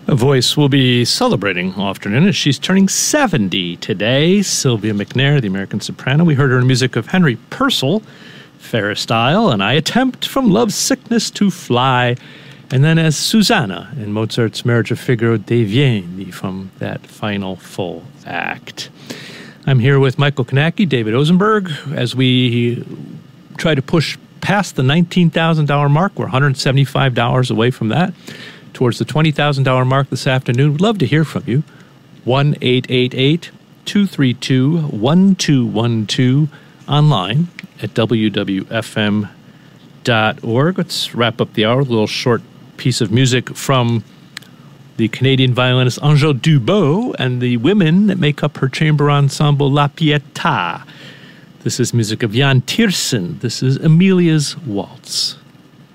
A voice we'll be celebrating afternoon as she's turning 70 today. Sylvia McNair, the American soprano. We heard her in music of Henry Purcell, Fairstyle, and I Attempt from Love Sickness to Fly. And then as Susanna in Mozart's Marriage of Figaro dei Vieni from that final full act. I'm here with Michael Konecki, David Ozenberg, as we try to push past the $19,000 mark. We're $175 away from that, towards the $20,000 mark this afternoon. We'd love to hear from you. 1-888-232-1212, online at wwfm.org. Let's wrap up the hour with a little short piece of music from the Canadian violinist Angèle Dubot and the women that make up her chamber ensemble La Pietà. This is music of Jan Tiersen. This is Amelia's Waltz.